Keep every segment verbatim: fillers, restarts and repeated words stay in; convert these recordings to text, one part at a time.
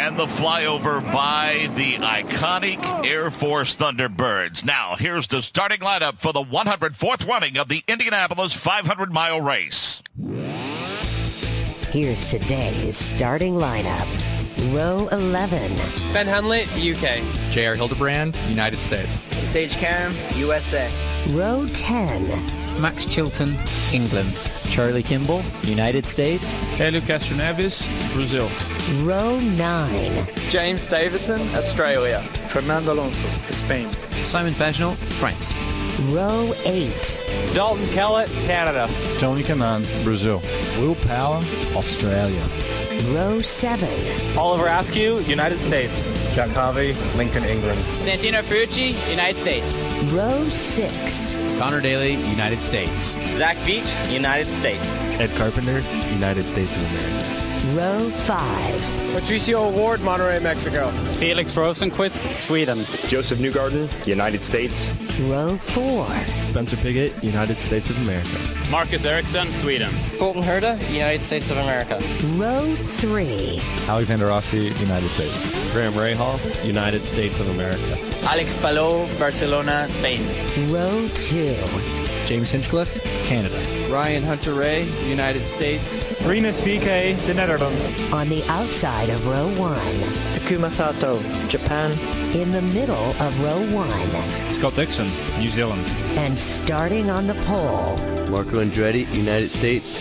and the flyover by the iconic Air Force Thunderbirds. Now, here's the starting lineup for the one hundred fourth running of the Indianapolis five hundred mile race. Here's today's starting lineup. Row eleven. Ben Henley, U K. J R Hildebrand, United States. Sage Karam, U S A. Row ten. Max Chilton, England. Charlie Kimball, United States. Hélio Castro Neves, Brazil. Row nine. James Davison, Australia. Fernando Alonso, Spain. Simon Pagenaud, France. Row eight. Dalton Kellett, Canada. Tony Kanaan, Brazil. Will Power, Australia. Row seven. Oliver Askew, United States. Jack Harvey, Lincoln, England. Santino Ferrucci, United States. Row six. Connor Daly, United States. Zach Beach, United States. Ed Carpenter, United States of America. Row five. Patricio Award, Monterrey, Mexico. Felix Rosenquist, Sweden. Joseph Newgarden, United States. Row four. Spencer Piggott, United States of America. Marcus Ericsson, Sweden. Colton Herta, United States of America. Row three. Alexander Rossi, United States. Graham Rahal, United States of America. Alex Palou, Barcelona, Spain. Row two. James Hinchcliffe, Canada. Ryan Hunter Ray, United States. Rinus V K, the Netherlands. On the outside of row one. Takuma Sato, Japan. In the middle of row one. Scott Dixon, New Zealand. And starting on the pole. Marco Andretti, United States.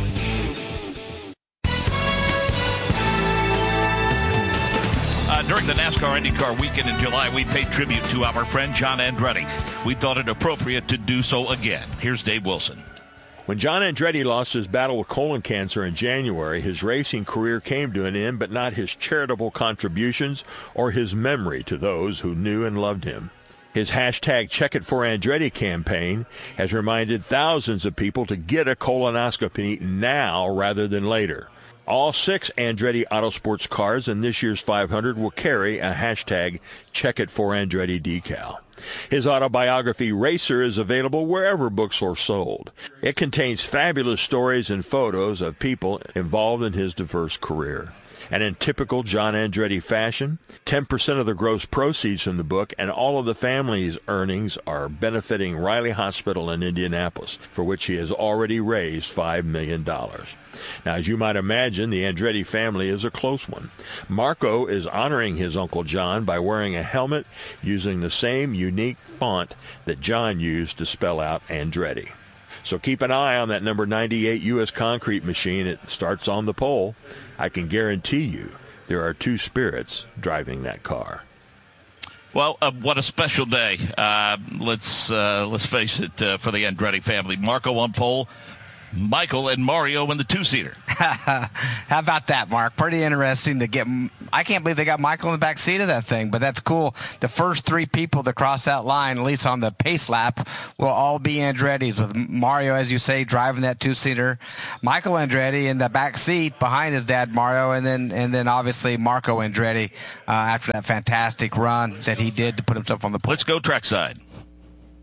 Uh, during the NASCAR IndyCar weekend in July, we paid tribute to our friend John Andretti. We thought it appropriate to do so again. Here's Dave Wilson. When John Andretti lost his battle with colon cancer in January, his racing career came to an end, but not his charitable contributions or his memory to those who knew and loved him. His hashtag Check It For Andretti campaign has reminded thousands of people to get a colonoscopy now rather than later. All six Andretti Autosports cars in this year's five hundred will carry a hashtag Check It For Andretti decal. His autobiography, Racer, is available wherever books are sold. It contains fabulous stories and photos of people involved in his diverse career. And in typical John Andretti fashion, ten percent of the gross proceeds from the book and all of the family's earnings are benefiting Riley Hospital in Indianapolis, for which he has already raised five million dollars. Now, as you might imagine, the Andretti family is a close one. Marco is honoring his Uncle John by wearing a helmet using the same unique font that John used to spell out Andretti. So keep an eye on that number ninety-eight U S Concrete machine. It starts on the pole. I can guarantee you there are two spirits driving that car. Well, uh, what a special day. Uh, let's uh, let's face it, uh, for the Andretti family. Marco on pole, Michael and Mario in the two-seater. How about that, Mark? Pretty interesting to get. I can't believe they got Michael in the back seat of that thing, but that's cool. The first three people to cross that line, at least on the pace lap, will all be Andretti's, with Mario, as you say, driving that two-seater, Michael Andretti in the back seat behind his dad, Mario, and then and then obviously Marco Andretti uh, after that fantastic run that he did to put himself on the pole. Let's go trackside.